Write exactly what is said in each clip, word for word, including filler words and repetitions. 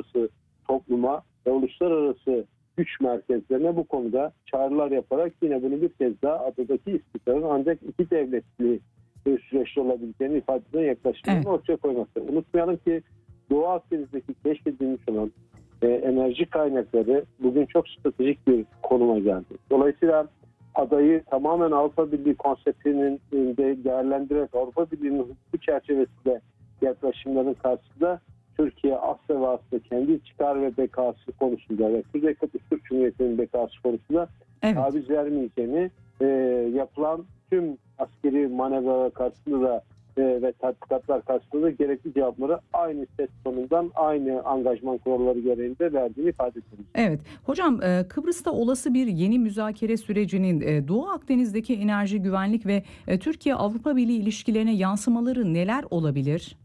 uluslararası topluma ve uluslararası güç merkezlerine bu konuda çağrılar yaparak yine bunu bir kez daha adadaki istikrarın ancak iki devletli bir süreçte olabileceğini ifade eden yaklaşımlarını Evet. ortaya koymakta. Unutmayalım ki Doğu Akdeniz'deki keşfedilmiş olan e, enerji kaynakları bugün çok stratejik bir konuma geldi. Dolayısıyla adayı tamamen Avrupa Birliği konseptinin de değerlendirerek Avrupa Birliği'nin hukuku çerçevesinde yaklaşımların karşısında Türkiye asla ve asla kendi çıkar ve bekası konusunda ve Kuzey Kıbrıs Türk Cumhuriyeti'nin bekası konusunda Evet. taviz vermeyeceğini, e, yapılan tüm askeri manevralar karşısında da e, ve tatbikatlar karşısında da gerekli cevapları aynı ses tonundan, aynı angajman kuralları gereğinde verdiğini ifade ediyoruz. Evet. Hocam, e, Kıbrıs'ta olası bir yeni müzakere sürecinin e, Doğu Akdeniz'deki enerji güvenlik ve e, Türkiye-Avrupa Birliği ilişkilerine yansımaları neler olabilir?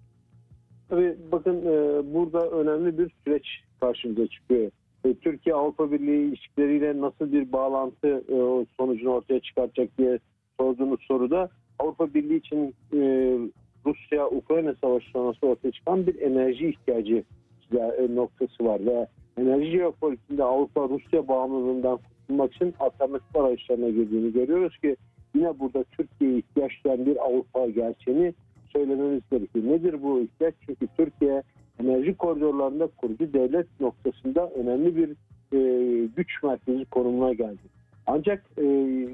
Tabii bakın, e, burada önemli bir süreç karşımıza çıkıyor. E, Türkiye-Avrupa Birliği ilişkileriyle nasıl bir bağlantı e, sonucunu ortaya çıkartacak diye sorduğunuz soruda Avrupa Birliği için e, Rusya-Ukrayna savaşı sonrası ortaya çıkan bir enerji ihtiyacı e, noktası var ve enerji jeopolitiğinde Avrupa-Rusya bağımlılığından kurtulmak için alternatif arayışlarına girdiğini görüyoruz ki yine burada Türkiye'ye ihtiyaç duyan bir Avrupa gerçeğini söylememiz gerekiyor. Nedir bu ihtiyaç? Çünkü Türkiye enerji koridorlarında kurucu devlet noktasında önemli bir e, güç merkezi konumuna geldi. Ancak e,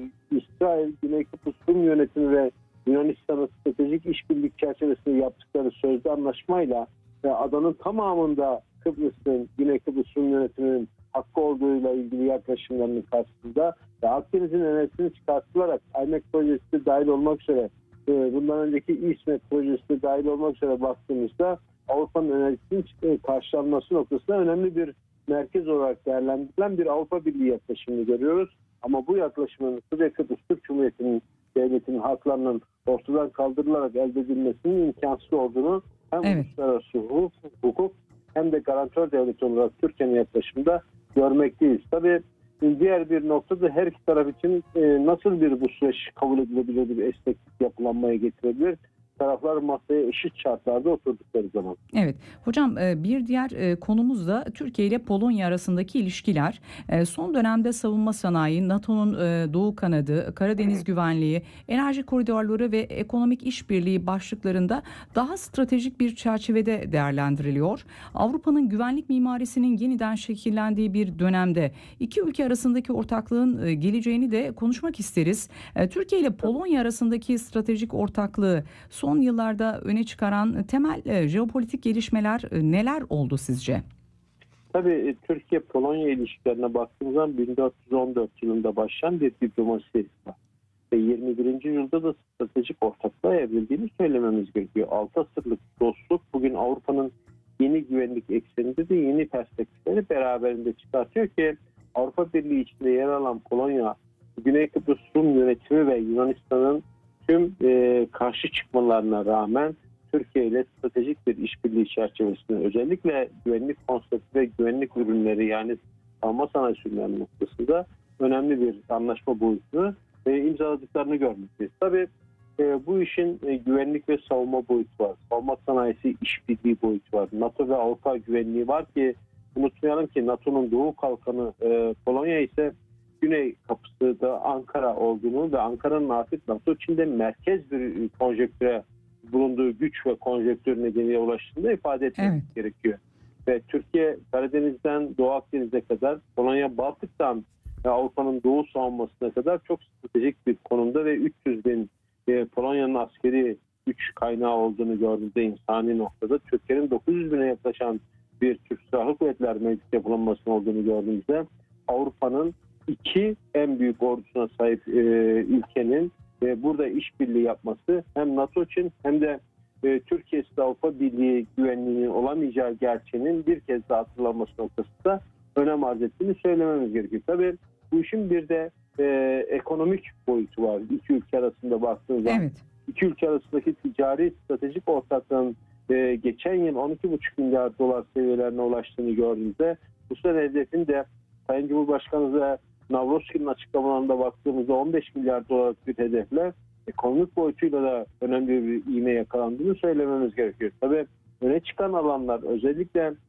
İsrail, Güney Kıbrıs Rum yönetimi ve Yunanistan'ın stratejik işbirliği çerçevesinde yaptıkları sözlü anlaşmayla ve adanın tamamında Kıbrıs'ın, Güney Kıbrıs Rum yönetiminin hakkı olduğuyla ilgili yaklaşımlarının karşısında ve Akdeniz'in enerjisini çıkartılarak I M E C projesi de dahil olmak üzere, bundan önceki İSMET projesi de dahil olmak üzere baktığımızda Avrupa'nın enerjisinin karşılanması noktasında önemli bir merkez olarak değerlendirilen bir Avrupa Birliği yaklaşımını görüyoruz. Ama bu yaklaşımın Kuzey Kıbrıs Türk Cumhuriyeti'nin devletinin haklarının ortadan kaldırılarak elde edilmesinin imkansız olduğunu hem Evet. uluslararası hukuk, hukuk hem de garantör devlet olarak Türkiye'nin yaklaşımında görmekteyiz. Tabii diğer bir noktada her iki taraf için e, nasıl bir bu süreç kabul edilebilir bir esneklik yapılanmaya getirebilir? Taraflar masaya eşit şartlarda oturdukları zaman. Evet. Hocam, e, bir diğer e, konumuz da Türkiye ile Polonya arasındaki ilişkiler. E, Son dönemde savunma sanayi, NATO'nun e, Doğu kanadı, Karadeniz güvenliği, enerji koridorları ve ekonomik işbirliği başlıklarında daha stratejik bir çerçevede değerlendiriliyor. Avrupa'nın güvenlik mimarisinin yeniden şekillendiği bir dönemde iki ülke arasındaki ortaklığın e, geleceğini de konuşmak isteriz. E, Türkiye ile Polonya arasındaki stratejik ortaklığı son yıllarda öne çıkaran temel e, jeopolitik gelişmeler e, neler oldu sizce? Tabii e, Türkiye-Polonya ilişkilerine baktığımızda bin dört yüz on dört yılında başlayan bir diplomasi var. Ve yirmi birinci yüzyılda da stratejik ortaklığa evrildiğini söylememiz gerekiyor. Altı asırlık dostluk bugün Avrupa'nın yeni güvenlik ekseninde de yeni perspektifleri beraberinde çıkartıyor ki Avrupa Birliği içinde yer alan Polonya, Güney Kıbrıs Rum yönetimi ve Yunanistan'ın tüm e, karşı çıkmalarına rağmen Türkiye ile stratejik bir işbirliği çerçevesinde özellikle güvenlik konsepti ve güvenlik ürünleri yani savunma sanayi ürünleri noktasında önemli bir anlaşma boyutunu e, imzaladıklarını görmekteyiz. Tabii e, bu işin e, güvenlik ve savunma boyutu var. Savunma sanayisi işbirliği boyutu var. NATO ve Avrupa güvenliği var ki unutmayalım ki NATO'nun doğu kalkanı e, Polonya ise Güney kapısı da Ankara olduğunu ve Ankara'nın artık NATO içinde merkez bir konjektüre bulunduğu güç ve konjektür nedeniyle ulaştığını ifade etmek Evet. gerekiyor. Ve Türkiye Karadeniz'den Doğu Akdeniz'e kadar Polonya Baltık'tan Avrupa'nın doğu savunmasına kadar çok stratejik bir konumda ve üç yüz bin e, Polonya'nın askeri güç kaynağı olduğunu gördüğümüzde insani noktada Türkiye'nin dokuz yüz bine yaklaşan bir Türk Silahlı Kuvvetler mevcut yapılanması olduğunu gördüğümüzde Avrupa'nın iki en büyük ordusuna sahip e, ülkenin e, burada işbirliği yapması hem NATO için hem de e, Türkiye Avrupa Birliği güvenliğinin olamayacağı gerçeğinin bir kez daha hatırlanması noktasında önem arz ettiğini söylememiz gerekiyor. Tabii bu işin bir de e, ekonomik boyutu var. İki ülke arasında baktığınız zaman Evet. iki ülke arasındaki ticari stratejik ortaklığın e, geçen yıl on iki buçuk milyar dolar seviyelerine ulaştığını gördüğümüzde bu sene hedefin de Sayın Cumhurbaşkanımıza Navroski'nin açıklamalarında baktığımızda on beş milyar dolarlık bir hedefle ekonomik boyutuyla da önemli bir iğme yakalandığını söylememiz gerekiyor. Tabii öne çıkan alanlar özellikle